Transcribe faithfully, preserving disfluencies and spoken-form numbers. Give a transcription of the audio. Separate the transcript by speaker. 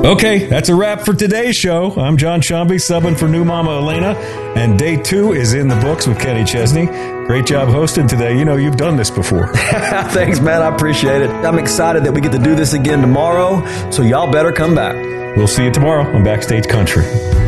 Speaker 1: Okay, that's a wrap for today's show. I'm John Shambi, subbing for new Mama Elena, and day two is in the books with Kenny Chesney. Great job hosting today. You know, you've done this before.
Speaker 2: Thanks, man. I appreciate it. I'm excited that we get to do this again tomorrow, so y'all better come back.
Speaker 1: We'll see you tomorrow on Backstage Country.